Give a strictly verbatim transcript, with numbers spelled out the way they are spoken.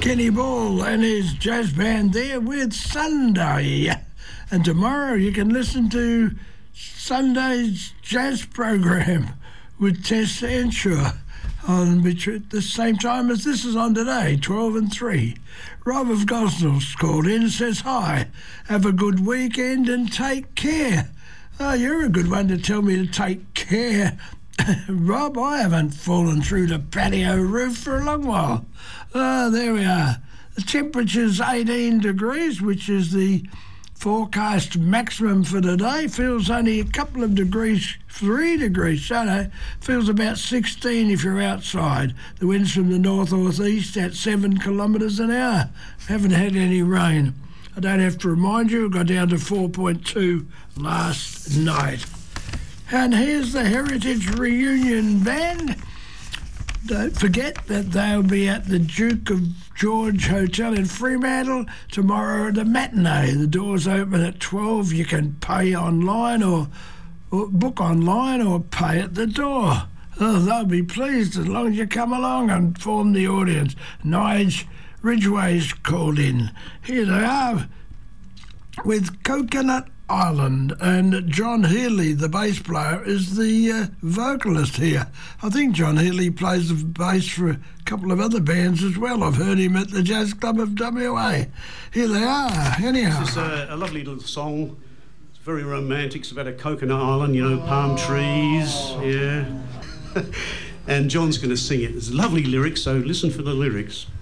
Kenny Ball and his jazz band there with Sunday. And tomorrow you can listen to Sunday's jazz program with Tess Ensure on the same time as this is on today, twelve and three. Rob of Gosnell's called in and says, hi, have a good weekend and take care. Oh, you're a good one to tell me to take care. Rob, I haven't fallen through the patio roof for a long while. Oh, there we are. The temperature's eighteen degrees, which is the forecast maximum for today. Feels only a couple of degrees, three degrees, shadow. Feels about sixteen if you're outside. The wind's from the north-north-east at seven kilometres an hour. Haven't had any rain. I don't have to remind you, it got down to four point two last night. And here's the Heritage Reunion Band. Don't forget that they'll be at the Duke of George Hotel in Fremantle tomorrow at the matinee. The doors open at twelve. You can pay online or, or book online or pay at the door. Oh, they'll be pleased as long as you come along and form the audience. Nige Ridgway's called in. Here they are with Coconut Island, and John Healy, the bass player, is the uh, vocalist here. I think John Healy plays the bass for a couple of other bands as well. I've heard him at the Jazz Club of W A. Here they are, anyhow. This is a, a lovely little song. It's very romantic. It's about a coconut island, you know, palm trees, yeah. And John's going to sing it. There's lovely lyrics, so listen for the lyrics.